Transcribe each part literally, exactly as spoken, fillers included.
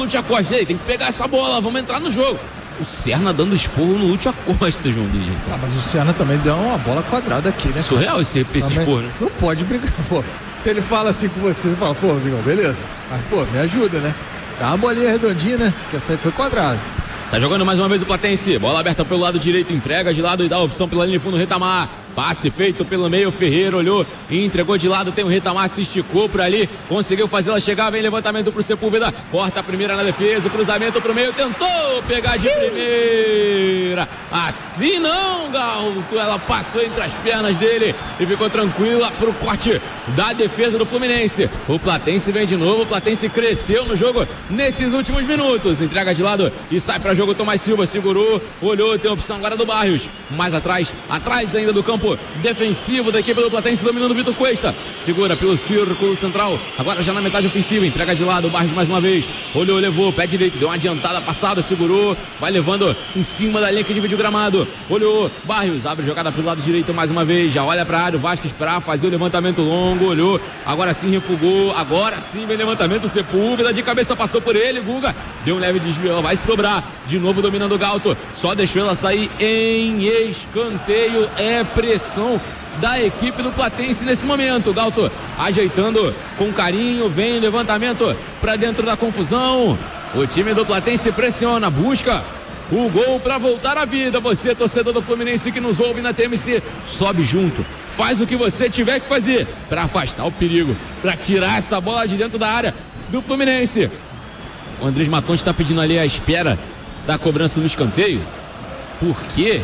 Lúcio Acosta. Aí, tem que pegar essa bola, vamos entrar no jogo. O Serna dando esporro no Lúcio Acosta, João Luiz. Ah, mas o Serna também deu uma bola quadrada aqui, né? Surreal esse, esse esporro, né? Não pode brincar, pô. Se ele fala assim com você, você fala, pô, amigão, beleza. Mas, pô, me ajuda, né? Dá uma bolinha redondinha, né? Que essa aí foi quadrada. Sai jogando mais uma vez o Platense. Bola aberta pelo lado direito, entrega de lado e dá a opção pela linha de fundo, Retamar. Passe feito pelo meio, Ferreira olhou e entregou de lado, tem o Retamar, se esticou por ali, conseguiu fazer ela chegar, vem levantamento pro Sepúlveda, corta a primeira na defesa, o cruzamento pro meio, tentou pegar de primeira, assim não, Galto, ela passou entre as pernas dele e ficou tranquila pro corte da defesa do Fluminense. O Platense vem de novo, o Platense cresceu no jogo nesses últimos minutos, entrega de lado e sai para jogo, Tomás Silva segurou, olhou, tem a opção agora do Barrios, mais atrás, atrás ainda do campo defensivo da equipe do Platense, dominando o Vitor Cuesta, segura pelo círculo central, agora já na metade ofensiva, entrega de lado, o Barrios mais uma vez, olhou, levou, pé direito, deu uma adiantada passada, segurou, vai levando em cima da linha que divide o gramado, olhou, Barrios, abre jogada pelo lado direito mais uma vez, já olha para a área, o Vasquez para fazer o levantamento longo, olhou, agora sim refugou, agora sim vem levantamento, Sepúlveda de cabeça passou por ele, Guga, deu um leve desvio, vai sobrar, de novo dominando o Galto, só deixou ela sair em escanteio, é pressão da equipe do Platense nesse momento. Galto ajeitando com carinho, vem levantamento para dentro da confusão. O time do Platense pressiona, busca o gol para voltar à vida. Você, torcedor do Fluminense que nos ouve na T M C, sobe junto, faz o que você tiver que fazer para afastar o perigo, para tirar essa bola de dentro da área do Fluminense. O Andrés Maton está pedindo ali a espera da cobrança do escanteio. Por quê?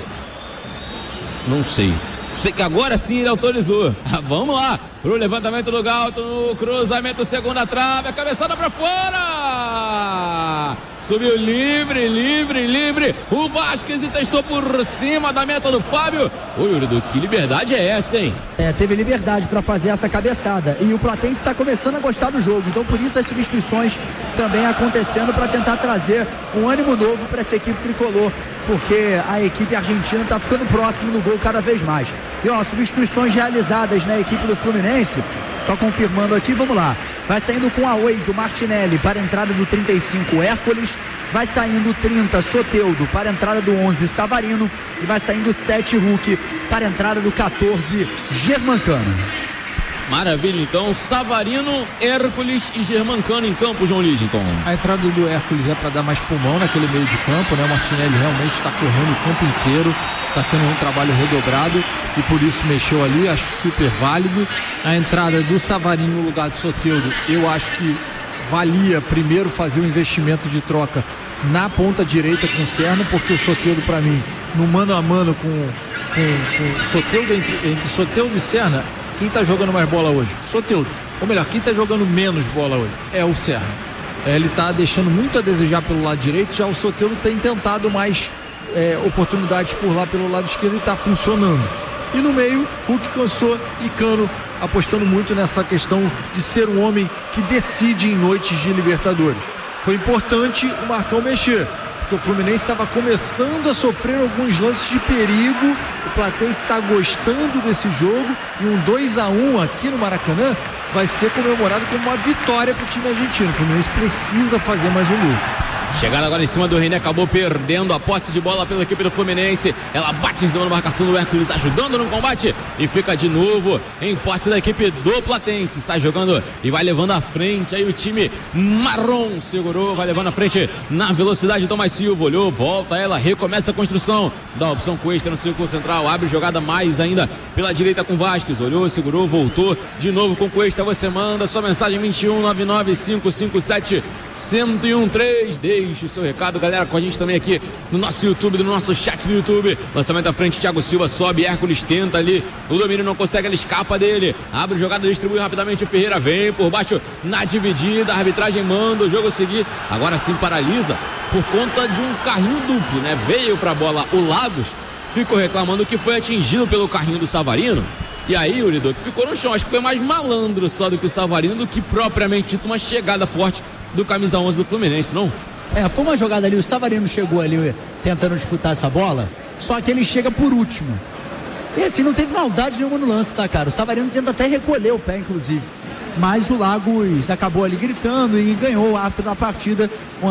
Não sei. Sei que agora sim ele autorizou. Ah, vamos lá, pro levantamento do Galto, no cruzamento, segunda trave, a cabeçada pra fora! Subiu livre, livre, livre. O Vasquez testou por cima da meta do Fábio. Ô, Yuri, que liberdade é essa, hein? É, teve liberdade para fazer essa cabeçada. E o Platense está começando a gostar do jogo. Então, por isso, as substituições também acontecendo para tentar trazer um ânimo novo para essa equipe tricolor. Porque a equipe argentina está ficando próximo do gol cada vez mais. E ó, substituições realizadas na equipe do Fluminense. Só confirmando aqui, vamos lá. Vai saindo com a oito, Martinelli, para a entrada do trinta e cinco, Hércules. Vai saindo trinta, Soteldo, para a entrada do onze, Savarino. E vai saindo sete, Hulk, para a entrada do catorze, Germancano. Maravilha, então, Savarino, Hércules e Germancano em campo, João Ligenton. A entrada do Hércules é para dar mais pulmão naquele meio de campo, né? O Martinelli realmente está correndo o campo inteiro, está tendo um trabalho redobrado e por isso mexeu ali, acho super válido. A entrada do Savarino no lugar do Soteldo, eu acho que valia primeiro fazer um investimento de troca na ponta direita com o Serna, porque o Soteldo, para mim, no mano a mano com, com, com Soteldo, entre, entre Soteldo e Serna, quem tá jogando mais bola hoje? Soteldo. Ou melhor, quem tá jogando menos bola hoje? É o Serna. É, ele tá deixando muito a desejar pelo lado direito, já o Soteldo tem tentado mais é, oportunidades por lá pelo lado esquerdo e tá funcionando. E no meio, Hulk cansou e Cano apostando muito nessa questão de ser um homem que decide em noites de Libertadores. Foi importante o Marcão mexer, porque o Fluminense estava começando a sofrer alguns lances de perigo. O Platense está gostando desse jogo e um dois a um aqui no Maracanã vai ser comemorado como uma vitória para o time argentino. O Fluminense precisa fazer mais um gol. Chegada agora em cima do René, acabou perdendo a posse de bola pela equipe do Fluminense. Ela bate em cima da marcação do Hércules, ajudando no combate e fica de novo em posse da equipe do Platense. Sai jogando e vai levando à frente. Aí o time marrom segurou, vai levando à frente na velocidade. Tomás Silva olhou, volta ela, recomeça a construção. Dá a opção Cuesta no círculo central, abre jogada mais ainda pela direita com Vasquez. Olhou, segurou, voltou de novo com Cuesta. Você manda sua mensagem vinte e um, nove nove cinco cinco sete, um zero um três. Deixe o seu recado, galera, com a gente também aqui no nosso YouTube, no nosso chat do YouTube. Lançamento à frente, Thiago Silva sobe, Hércules tenta ali, o domínio não consegue, ele escapa dele, abre jogada, distribui rapidamente, o Ferreira vem por baixo na dividida, a arbitragem manda o jogo seguir, agora sim paralisa por conta de um carrinho duplo, né? Veio pra bola o Lagos, ficou reclamando que foi atingido pelo carrinho do Savarino. E aí, Urido, que ficou no chão, acho que foi mais malandro só do que o Savarino, do que propriamente dito uma chegada forte do camisa onze do Fluminense, não? É, foi uma jogada ali, o Savarino chegou ali tentando disputar essa bola, só que ele chega por último. E assim, não teve maldade nenhuma no lance, tá, cara? O Savarino tenta até recolher o pé, inclusive. Mas o Lagos acabou ali gritando e ganhou o árbitro da partida.